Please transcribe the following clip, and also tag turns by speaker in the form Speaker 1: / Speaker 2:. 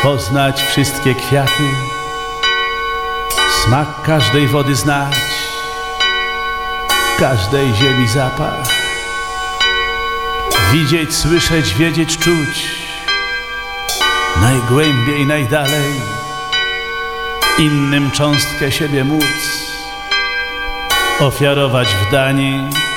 Speaker 1: poznać wszystkie kwiaty, smak każdej wody znać, każdej ziemi zapach, widzieć, słyszeć, wiedzieć, czuć, najgłębiej, najdalej, innym cząstkę siebie móc, ofiarować w dani